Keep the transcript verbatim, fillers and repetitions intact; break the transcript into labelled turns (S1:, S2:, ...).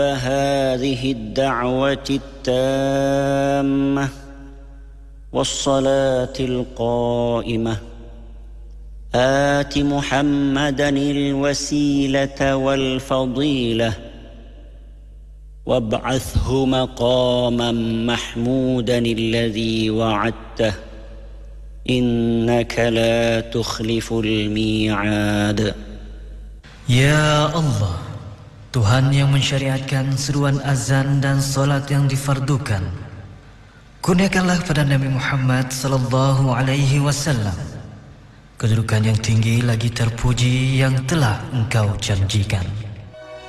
S1: هذه الدعوة التامة والصلاة القائمة آت محمدا الوسيلة والفضيلة وابعثه مقاما محمودا الذي وعدته إنك لا تخلف الميعاد.
S2: Ya Allah, Tuhan yang mensyariatkan seruan azan dan solat yang difardukan, kurniakanlah pada Nabi Muhammad sallallahu alaihi wasallam kedudukan yang tinggi lagi terpuji yang telah Engkau janjikan.